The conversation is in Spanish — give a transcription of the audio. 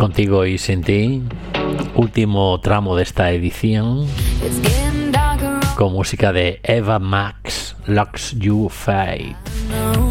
Contigo y sin ti, último tramo de esta edición, con música de Eva Max, Lux You Fade.